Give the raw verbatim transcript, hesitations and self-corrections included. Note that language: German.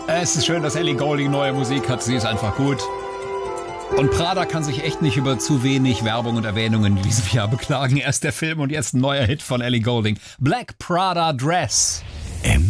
Es ist schön, dass Ellie Goulding neue Musik hat. Sie ist einfach gut. Und Prada kann sich echt nicht über zu wenig Werbung und Erwähnungen in diesem Jahr beklagen. Erst der Film und jetzt ein neuer Hit von Ellie Goulding. Black Prada Dress.